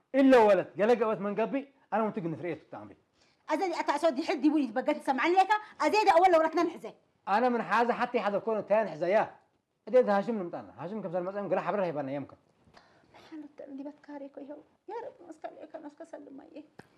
الا ولد قلق وقت من قبي انا وانت نفريت التعمير. ازيد اتعسود حدي ولي بقى سمعني لك ازيد اول لو رحنا نحزه انا من حاجه حتى حدا كون تاني حزاياه اديت هاشم نمتانا هاشم كم سنه مثلا قال حبرها يبان يمكن حالة اللي بتكاريكو يا رب مسك عليك انا اسك سلم ما